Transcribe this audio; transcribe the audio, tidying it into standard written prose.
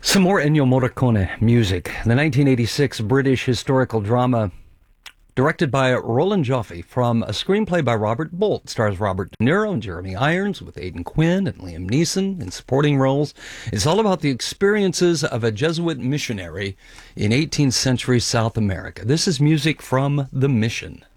Some more Ennio Morricone music. The 1986 British historical drama directed by Roland Joffe from a screenplay by Robert Bolt. Stars Robert De Niro and Jeremy Irons with Aidan Quinn and Liam Neeson in supporting roles. It's all about the experiences of a Jesuit missionary in 18th century South America. This is music from The Mission.